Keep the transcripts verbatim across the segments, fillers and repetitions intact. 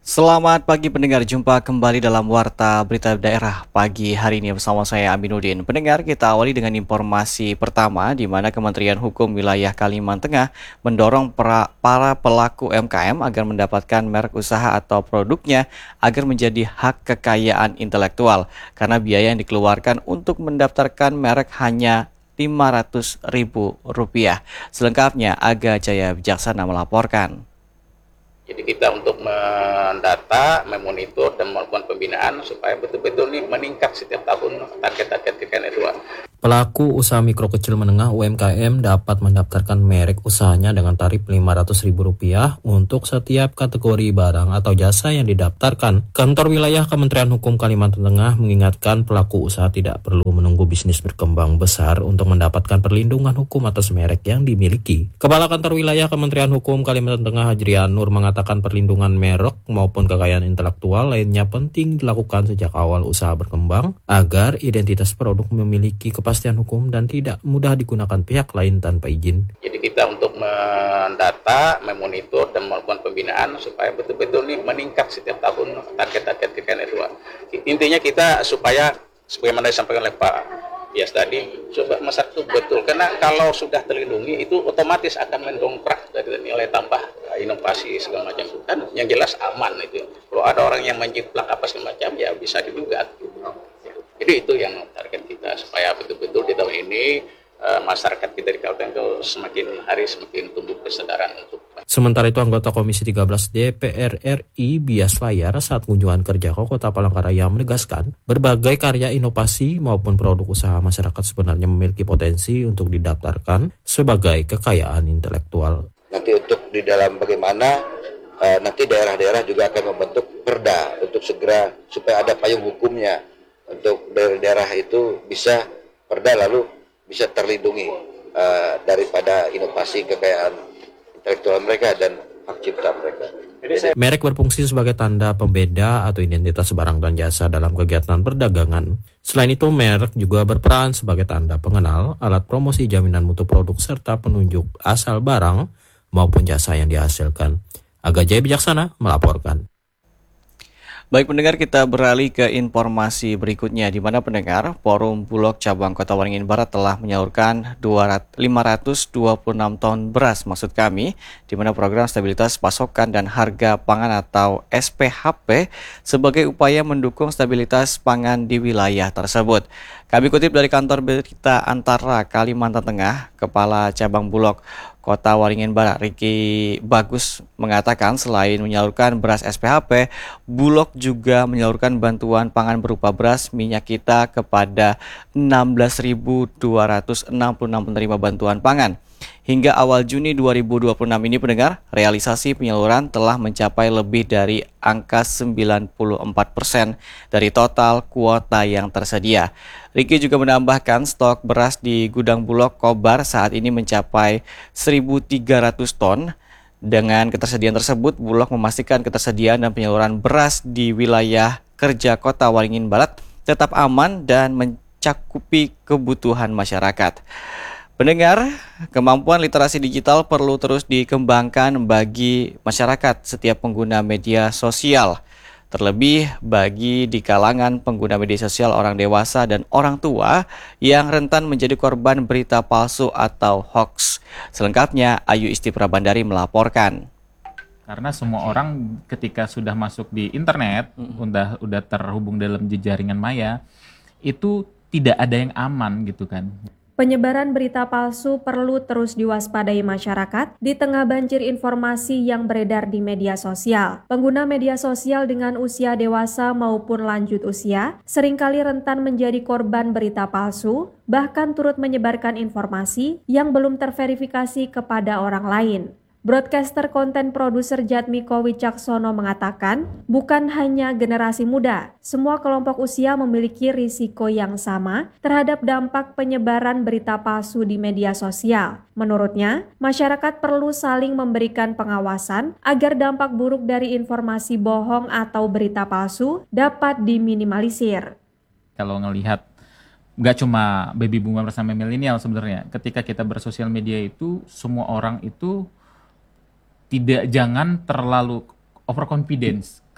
Selamat pagi pendengar, jumpa kembali dalam Warta Berita Daerah pagi hari ini bersama saya Aminuddin. Pendengar, kita awali dengan informasi pertama di mana Kementerian Hukum Wilayah Kalimantan Tengah mendorong para, para pelaku U M K M agar mendapatkan merek usaha atau produknya agar menjadi hak kekayaan intelektual karena biaya yang dikeluarkan untuk mendaftarkan merek hanya lima ratus ribu rupiah. Selengkapnya Aga Jaya Bijaksana melaporkan. Jadi kita untuk mendata, memonitor, dan melakukan pembinaan supaya betul-betul ini meningkat setiap tahun target-target kekayaan intelektual. Pelaku usaha mikro kecil menengah U M K M dapat mendaftarkan merek usahanya dengan tarif lima ratus ribu rupiah untuk setiap kategori barang atau jasa yang didaftarkan. Kantor Wilayah Kementerian Hukum Kalimantan Tengah mengingatkan pelaku usaha tidak perlu menunggu bisnis berkembang besar untuk mendapatkan perlindungan hukum atas merek yang dimiliki. Kepala Kantor Wilayah Kementerian Hukum Kalimantan Tengah Hajrian Nur mengatakan perlindungan merek maupun kekayaan intelektual lainnya penting dilakukan sejak awal usaha berkembang agar identitas produk memiliki kepastian hukum dan tidak mudah digunakan pihak lain tanpa izin. Jadi kita untuk mendata, memonitor, dan melakukan pembinaan supaya betul-betul ini meningkat setiap tahun target-target kekayaan intelektual. Intinya kita supaya sebagaimana disampaikan oleh Pak Bias tadi, coba masyarakat itu betul, karena kalau sudah terlindungi itu otomatis akan mendongkrak dari nilai tambah inovasi segala macam itu kan, yang jelas aman itu. Kalau ada orang yang menjiplak apa segala macam ya bisa digugat. Jadi itu yang target kita supaya betul-betul di tahun ini uh, masyarakat kita di Kabupaten itu semakin hari semakin tumbuh kesadaran untuk. Sementara itu anggota Komisi tiga belas D P R R I Bias Layar saat kunjungan kerja ke Kota Palangkaraya menegaskan berbagai karya inovasi maupun produk usaha masyarakat sebenarnya memiliki potensi untuk didaftarkan sebagai kekayaan intelektual. Nanti untuk di dalam bagaimana uh, nanti daerah-daerah juga akan membentuk perda untuk segera supaya ada payung hukumnya untuk daerah-daerah itu bisa perda lalu bisa terlindungi uh, daripada inovasi kekayaan intelektual mereka dan hak cipta mereka. Merek berfungsi sebagai tanda pembeda atau identitas barang dan jasa dalam kegiatan perdagangan. Selain itu, merek juga berperan sebagai tanda pengenal, alat promosi, jaminan mutu produk, serta penunjuk asal barang maupun jasa yang dihasilkan. Aga Jaya Bijaksana melaporkan. Baik pendengar, kita beralih ke informasi berikutnya di mana pendengar Forum Bulog Cabang Kota Waringin Barat telah menyalurkan lima ratus dua puluh enam ton beras maksud kami di mana program stabilitas pasokan dan harga pangan atau S P H P sebagai upaya mendukung stabilitas pangan di wilayah tersebut. Kami kutip dari kantor berita Antara Kalimantan Tengah, Kepala Cabang Bulog Kota Waringin Barat Riki Bagus mengatakan selain menyalurkan beras S P H P, Bulog juga menyalurkan bantuan pangan berupa beras minyak kita kepada enam belas ribu dua ratus enam puluh enam penerima bantuan pangan. Hingga awal Juni dua ribu dua puluh enam ini pendengar, realisasi penyaluran telah mencapai lebih dari angka sembilan puluh empat persen dari total kuota yang tersedia. Riki juga menambahkan stok beras di gudang Bulog Kobar saat ini mencapai seribu tiga ratus ton. Dengan ketersediaan tersebut, Bulog memastikan ketersediaan dan penyaluran beras di wilayah kerja Kota Waringin Barat tetap aman dan mencakupi kebutuhan masyarakat. Pendengar, kemampuan literasi digital perlu terus dikembangkan bagi masyarakat setiap pengguna media sosial. Terlebih bagi di kalangan pengguna media sosial orang dewasa dan orang tua yang rentan menjadi korban berita palsu atau hoax. Selengkapnya, Ayu Istipra Bandari melaporkan. Karena semua orang ketika sudah masuk di internet, mm-hmm. udah udah terhubung dalam jejaringan maya, itu tidak ada yang aman gitu kan. Penyebaran berita palsu perlu terus diwaspadai masyarakat di tengah banjir informasi yang beredar di media sosial. Pengguna media sosial dengan usia dewasa maupun lanjut usia seringkali rentan menjadi korban berita palsu, bahkan turut menyebarkan informasi yang belum terverifikasi kepada orang lain. Broadcaster konten produser Jatmiko Wicaksono mengatakan, bukan hanya generasi muda, semua kelompok usia memiliki risiko yang sama terhadap dampak penyebaran berita palsu di media sosial. Menurutnya, masyarakat perlu saling memberikan pengawasan agar dampak buruk dari informasi bohong atau berita palsu dapat diminimalisir. Kalau ngelihat nggak cuma baby boomer bersama milenial sebenarnya, ketika kita bersosial media itu semua orang itu tidak jangan terlalu overconfidence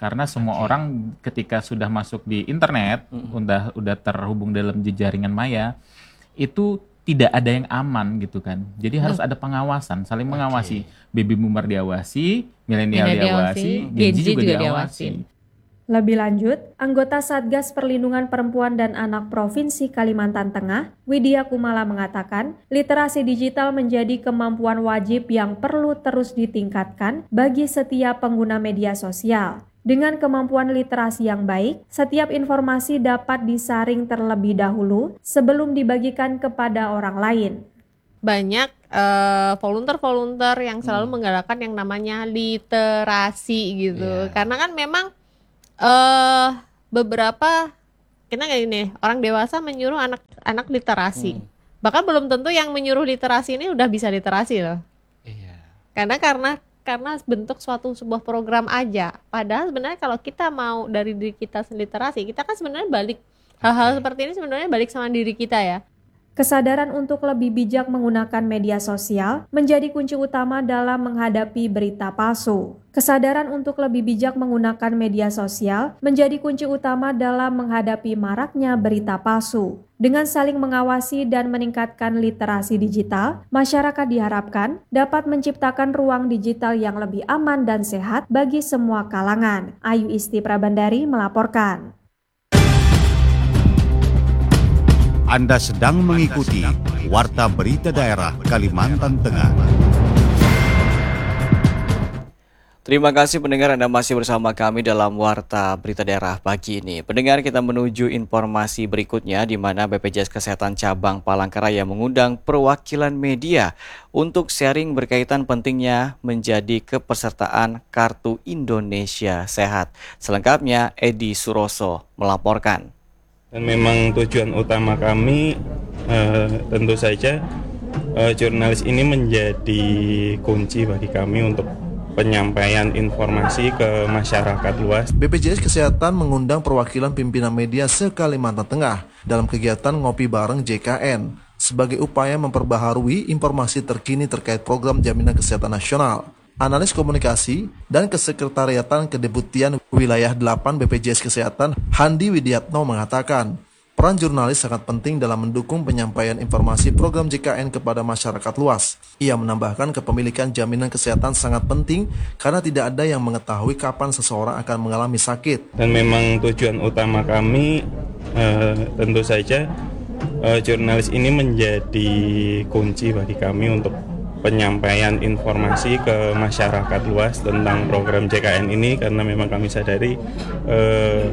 Karena semua orang ketika sudah masuk di internet, mm-hmm. udah udah terhubung dalam jejaringan maya, itu tidak ada yang aman gitu kan. Jadi hmm. harus ada pengawasan, saling okay. mengawasi. Baby boomer diawasi, milenial diawasi, Gen Z juga, juga diawasi. Lebih lanjut, anggota Satgas Perlindungan Perempuan dan Anak Provinsi Kalimantan Tengah, Widya Kumala mengatakan, literasi digital menjadi kemampuan wajib yang perlu terus ditingkatkan bagi setiap pengguna media sosial. Dengan kemampuan literasi yang baik, setiap informasi dapat disaring terlebih dahulu sebelum dibagikan kepada orang lain. Banyak uh, volunteer-volunteer yang selalu hmm. menggalakkan yang namanya literasi gitu. Yeah. Karena kan memang uh, beberapa, kita kayak gini, orang dewasa menyuruh anak-anak literasi. Hmm. Bahkan belum tentu yang menyuruh literasi ini udah bisa literasi loh. Yeah. Karena karena karena bentuk suatu sebuah program aja. Padahal sebenarnya kalau kita mau dari diri kita literasi, kita kan sebenarnya balik hal-hal seperti ini sebenarnya balik sama diri kita ya. Kesadaran untuk lebih bijak menggunakan media sosial menjadi kunci utama dalam menghadapi berita palsu. Kesadaran untuk lebih bijak menggunakan media sosial menjadi kunci utama dalam menghadapi maraknya berita palsu. Dengan saling mengawasi dan meningkatkan literasi digital, masyarakat diharapkan dapat menciptakan ruang digital yang lebih aman dan sehat bagi semua kalangan. Ayu Isti Prabandari melaporkan. Anda sedang mengikuti Warta Berita Daerah Kalimantan Tengah. Terima kasih pendengar, Anda masih bersama kami dalam Warta Berita Daerah pagi ini. Pendengar, kita menuju informasi berikutnya di mana B P J S Kesehatan Cabang Palangkaraya mengundang perwakilan media untuk sharing berkaitan pentingnya menjadi kepesertaan Kartu Indonesia Sehat. Selengkapnya Edi Suroso melaporkan. Dan memang tujuan utama kami eh, tentu saja eh, jurnalis ini menjadi kunci bagi kami untuk penyampaian informasi ke masyarakat luas. B P J S Kesehatan mengundang perwakilan pimpinan media se-Kalimantan Tengah dalam kegiatan Ngopi Bareng J K N sebagai upaya memperbaharui informasi terkini terkait program Jaminan Kesehatan Nasional. Analis Komunikasi dan Kesekretariatan Kedeputian Wilayah delapan B P J S Kesehatan, Handi Widiatno mengatakan, peran jurnalis sangat penting dalam mendukung penyampaian informasi program J K N kepada masyarakat luas. Ia menambahkan kepemilikan jaminan kesehatan sangat penting karena tidak ada yang mengetahui kapan seseorang akan mengalami sakit. Dan memang tujuan utama kami eh, tentu saja eh, jurnalis ini menjadi kunci bagi kami untuk penyampaian informasi ke masyarakat luas tentang program J K N ini, karena memang kami sadari eh,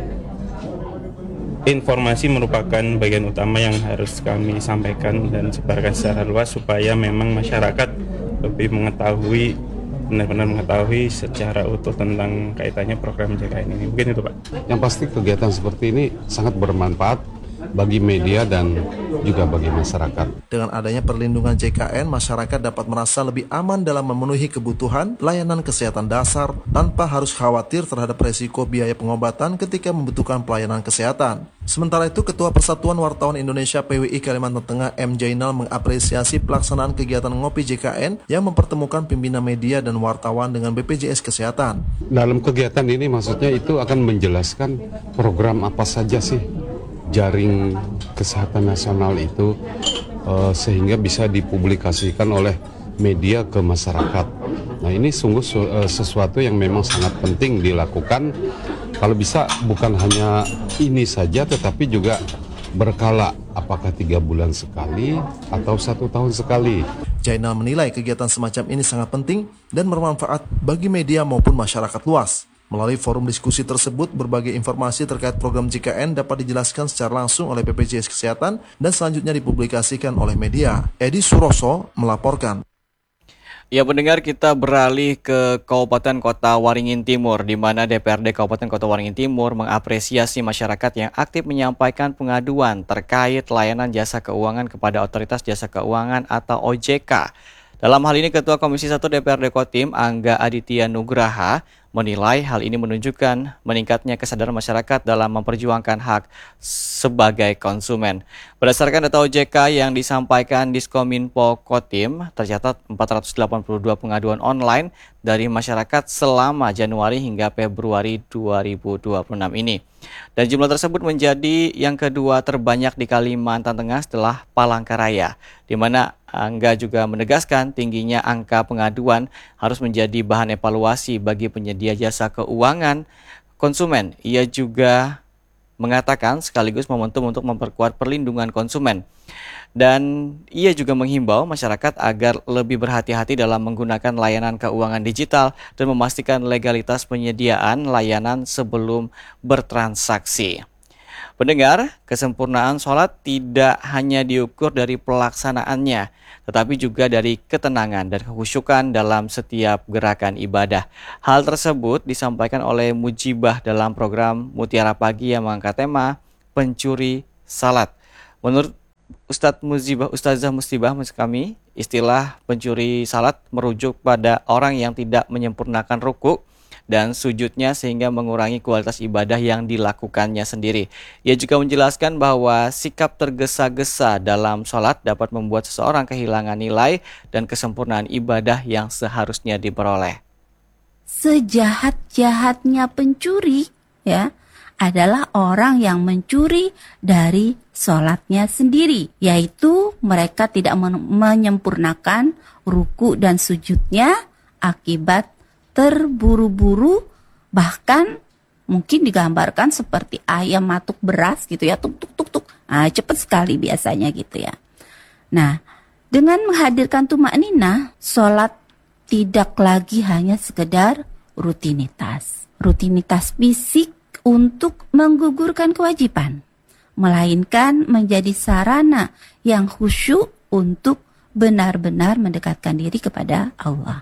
informasi merupakan bagian utama yang harus kami sampaikan dan sebarkan secara luas supaya memang masyarakat lebih mengetahui, benar-benar mengetahui secara utuh tentang kaitannya program J K N ini. Mungkin itu Pak. Yang pasti kegiatan seperti ini sangat bermanfaat bagi media dan juga bagi masyarakat. Dengan adanya perlindungan J K N, masyarakat dapat merasa lebih aman dalam memenuhi kebutuhan layanan kesehatan dasar tanpa harus khawatir terhadap resiko biaya pengobatan ketika membutuhkan pelayanan kesehatan. Sementara itu, Ketua Persatuan Wartawan Indonesia P W I Kalimantan Tengah M. Jainal mengapresiasi pelaksanaan kegiatan Ngopi J K N yang mempertemukan pimpinan media dan wartawan dengan B P J S Kesehatan. Dalam kegiatan ini maksudnya itu akan menjelaskan program apa saja sih jaring kesehatan nasional itu uh, sehingga bisa dipublikasikan oleh media ke masyarakat. Nah, ini sungguh su- uh, sesuatu yang memang sangat penting dilakukan. Kalau bisa bukan hanya ini saja tetapi juga berkala, apakah tiga bulan sekali atau satu tahun sekali. Jainal menilai kegiatan semacam ini sangat penting dan bermanfaat bagi media maupun masyarakat luas. Melalui forum diskusi tersebut, berbagai informasi terkait program J K N dapat dijelaskan secara langsung oleh B P J S Kesehatan dan selanjutnya dipublikasikan oleh media. Edi Suroso melaporkan. Ya, pendengar, kita beralih ke Kabupaten Kota Waringin Timur, di mana D P R D Kabupaten Kota Waringin Timur mengapresiasi masyarakat yang aktif menyampaikan pengaduan terkait layanan jasa keuangan kepada Otoritas Jasa Keuangan atau O J K. Dalam hal ini, Ketua Komisi satu D P R D Kotim, Angga Aditya Nugraha, menilai hal ini menunjukkan meningkatnya kesadaran masyarakat dalam memperjuangkan hak sebagai konsumen. Berdasarkan data O J K yang disampaikan Diskominfo Kotim, tercatat empat ratus delapan puluh dua pengaduan online dari masyarakat selama Januari hingga Februari dua ribu dua puluh enam ini. Dan jumlah tersebut menjadi yang kedua terbanyak di Kalimantan Tengah setelah Palangkaraya, di mana Angga juga menegaskan tingginya angka pengaduan harus menjadi bahan evaluasi bagi penyedia jasa keuangan konsumen. Ia juga mengatakan sekaligus momentum untuk memperkuat perlindungan konsumen. Dan ia juga menghimbau masyarakat agar lebih berhati-hati dalam menggunakan layanan keuangan digital dan memastikan legalitas penyediaan layanan sebelum bertransaksi. Pendengar, kesempurnaan sholat tidak hanya diukur dari pelaksanaannya, tetapi juga dari ketenangan dan kekhusyukan dalam setiap gerakan ibadah. Hal tersebut disampaikan oleh Mujibah dalam program Mutiara Pagi yang mengangkat tema Pencuri Salat. Menurut Ustadz Mujibah, Ustazah Mustibah maksud kami, istilah pencuri salat merujuk pada orang yang tidak menyempurnakan ruku dan sujudnya sehingga mengurangi kualitas ibadah yang dilakukannya sendiri. Ia juga menjelaskan bahwa sikap tergesa-gesa dalam sholat dapat membuat seseorang kehilangan nilai dan kesempurnaan ibadah yang seharusnya diperoleh. Sejahat-jahatnya pencuri, ya, adalah orang yang mencuri dari sholatnya sendiri, yaitu mereka tidak menyempurnakan ruku dan sujudnya akibat terburu-buru, bahkan mungkin digambarkan seperti ayam matuk beras gitu ya, tuk tuk tuk tuk, nah, cepat sekali biasanya gitu ya. Nah, dengan menghadirkan tumakninah, sholat tidak lagi hanya sekedar rutinitas, rutinitas fisik untuk menggugurkan kewajiban, melainkan menjadi sarana yang khusyuk untuk benar-benar mendekatkan diri kepada Allah.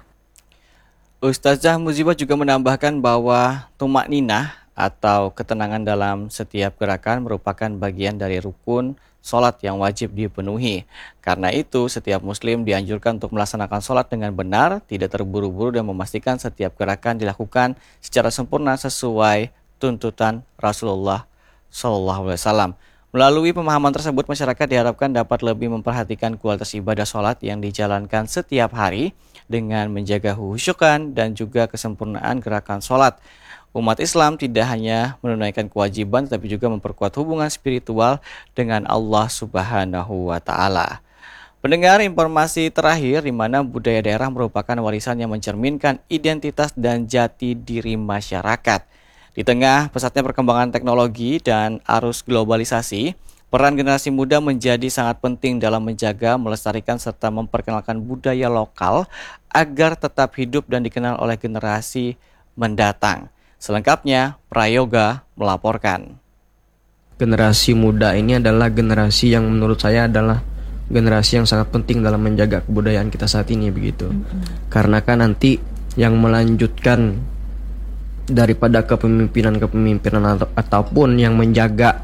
Ustazah Muzibah juga menambahkan bahwa tumakninah atau ketenangan dalam setiap gerakan merupakan bagian dari rukun sholat yang wajib dipenuhi. Karena itu, setiap muslim dianjurkan untuk melaksanakan sholat dengan benar, tidak terburu-buru dan memastikan setiap gerakan dilakukan secara sempurna sesuai tuntutan Rasulullah shallallahu alaihi wasallam. Melalui pemahaman tersebut, masyarakat diharapkan dapat lebih memperhatikan kualitas ibadah sholat yang dijalankan setiap hari dengan menjaga khusyukan dan juga kesempurnaan gerakan sholat. Umat Islam tidak hanya menunaikan kewajiban, tetapi juga memperkuat hubungan spiritual dengan Allah Subhanahu wa Ta'ala. Pendengar, informasi terakhir di mana budaya daerah merupakan warisan yang mencerminkan identitas dan jati diri masyarakat. Di tengah pesatnya perkembangan teknologi dan arus globalisasi, peran generasi muda menjadi sangat penting dalam menjaga, melestarikan, serta memperkenalkan budaya lokal agar tetap hidup dan dikenal oleh generasi mendatang. Selengkapnya, Prayoga melaporkan. Generasi muda ini adalah generasi yang menurut saya adalah generasi yang sangat penting dalam menjaga kebudayaan kita saat ini begitu. Mm-hmm. Karena kan nanti yang melanjutkan daripada kepemimpinan-kepemimpinan atau, ataupun yang menjaga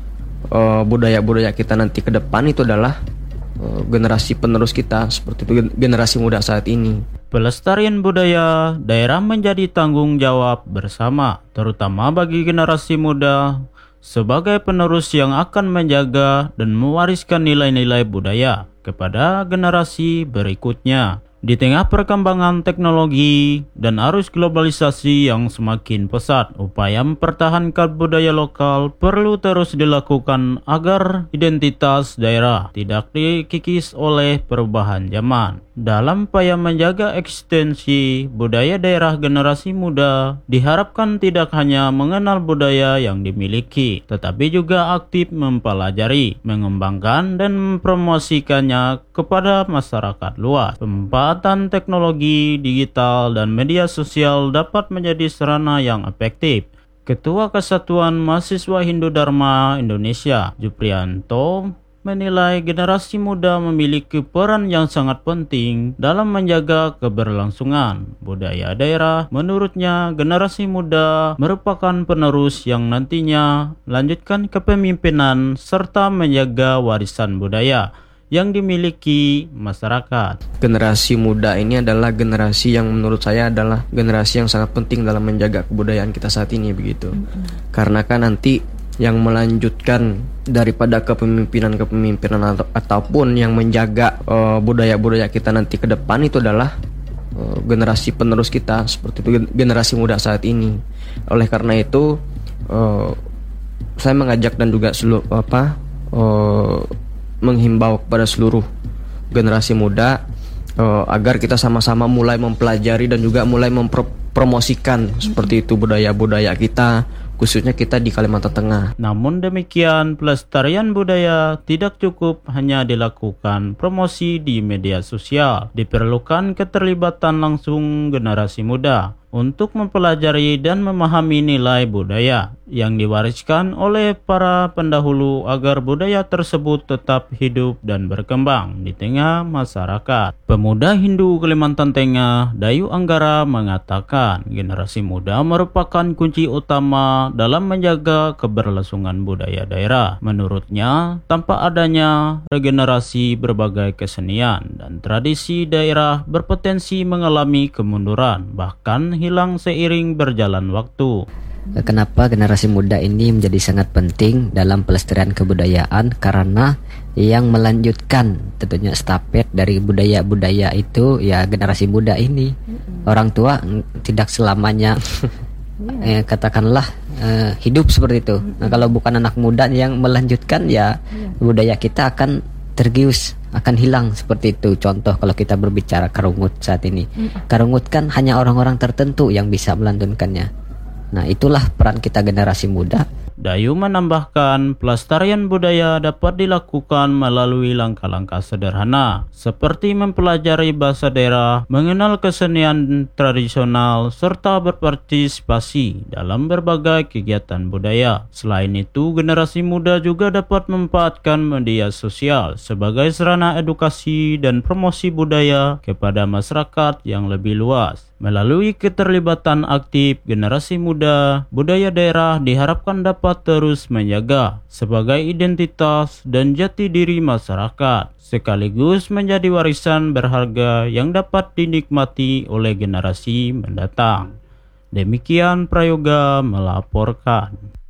uh, budaya-budaya kita nanti ke depan itu adalah uh, generasi penerus kita, seperti itu generasi muda saat ini. Pelestarian budaya daerah menjadi tanggung jawab bersama, terutama bagi generasi muda sebagai penerus yang akan menjaga dan mewariskan nilai-nilai budaya kepada generasi berikutnya. Di tengah perkembangan teknologi dan arus globalisasi yang semakin pesat, upaya mempertahankan budaya lokal perlu terus dilakukan agar identitas daerah tidak dikikis oleh perubahan zaman. Dalam upaya menjaga eksistensi budaya daerah, generasi muda diharapkan tidak hanya mengenal budaya yang dimiliki, tetapi juga aktif mempelajari, mengembangkan, dan mempromosikannya kepada masyarakat luas. Pemanfaatan teknologi digital dan media sosial dapat menjadi sarana yang efektif. Ketua Kesatuan Mahasiswa Hindu Dharma Indonesia, Juprianto, menilai generasi muda memiliki peran yang sangat penting dalam menjaga keberlangsungan budaya daerah. Menurutnya, generasi muda merupakan penerus yang nantinya melanjutkan kepemimpinan serta menjaga warisan budaya yang dimiliki masyarakat. Generasi muda ini adalah generasi yang menurut saya adalah generasi yang sangat penting dalam menjaga kebudayaan kita saat ini begitu. Mm-hmm. Karena kan nanti yang melanjutkan daripada kepemimpinan-kepemimpinan atau, ataupun yang menjaga uh, budaya-budaya kita nanti ke depan itu adalah uh, generasi penerus kita, seperti itu generasi muda saat ini. Oleh karena itu uh, saya mengajak dan juga seluruh apa uh, menghimbau kepada seluruh generasi muda uh, agar kita sama-sama mulai mempelajari dan juga mulai mempromosikan mm-hmm. seperti itu budaya-budaya kita, khususnya kita di Kalimantan Tengah. Namun demikian, pelestarian budaya tidak cukup hanya dilakukan promosi di media sosial. Diperlukan keterlibatan langsung generasi muda untuk mempelajari dan memahami nilai budaya yang diwariskan oleh para pendahulu agar budaya tersebut tetap hidup dan berkembang di tengah masyarakat. Pemuda Hindu Kalimantan Tengah, Dayu Anggara, mengatakan generasi muda merupakan kunci utama dalam menjaga keberlangsungan budaya daerah. Menurutnya, tanpa adanya regenerasi berbagai kesenian dan tradisi daerah berpotensi mengalami kemunduran, bahkan hilang seiring berjalan waktu. Kenapa generasi muda ini menjadi sangat penting dalam pelestarian kebudayaan? Karena yang melanjutkan tentunya estafet dari budaya-budaya itu ya generasi muda ini. Orang tua tidak selamanya eh, katakanlah eh, hidup seperti itu. Nah, kalau bukan anak muda yang melanjutkan ya budaya kita akan tergius, akan hilang seperti itu. Contoh kalau kita berbicara Karungut saat ini, Karungut kan hanya orang-orang tertentu yang bisa melantunkannya. Nah, itulah peran kita generasi muda. Dayu menambahkan, pelestarian budaya dapat dilakukan melalui langkah-langkah sederhana, seperti mempelajari bahasa daerah, mengenal kesenian tradisional, serta berpartisipasi dalam berbagai kegiatan budaya. Selain itu, generasi muda juga dapat memanfaatkan media sosial sebagai sarana edukasi dan promosi budaya kepada masyarakat yang lebih luas. Melalui keterlibatan aktif generasi muda, budaya daerah diharapkan dapat terus menjaga sebagai identitas dan jati diri masyarakat, sekaligus menjadi warisan berharga yang dapat dinikmati oleh generasi mendatang. Demikian Prayoga melaporkan.